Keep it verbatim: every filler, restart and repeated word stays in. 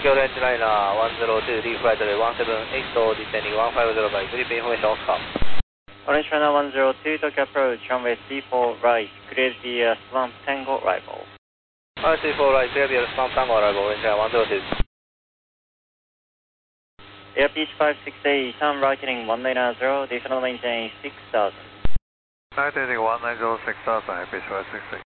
Orange Liner one zero two, reflight one seven eight, descending one five zero by grip information Oscar. Orange Liner one zero two, Tokyo approach, runway three four right, clear the uh, slump tango arrival. Runway three four right, clear the slump tango arrival, Orange Liner one zero two. Airbus five six eight, turn right heading one nine zero, descend maintain six thousand. Right heading one nine zero, six thousand, Airbus five six eight.